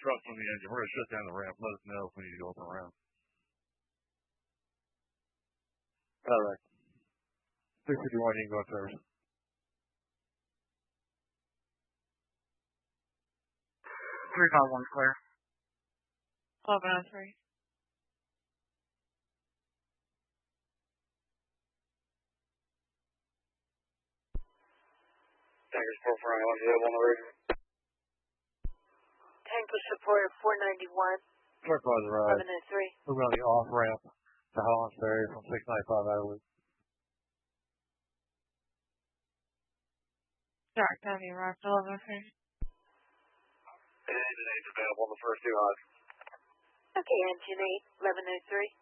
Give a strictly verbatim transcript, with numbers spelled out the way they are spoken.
trucks on the engine. We're going to shut down the ramp. Let us know if we need to go up and around. All right. six fifty-one, you can go up service. three five one clear. eleven oh three. Tanker support for nine one zero on the radio. Tanker support four ninety-one. Truck was arrived. eleven oh three. Moving on the off ramp to Hollands Ferry from six ninety-five Adelaide. Dark County arrived eleven oh three. Engine eight available on the first two highs. Okay, engine eight, eleven oh three.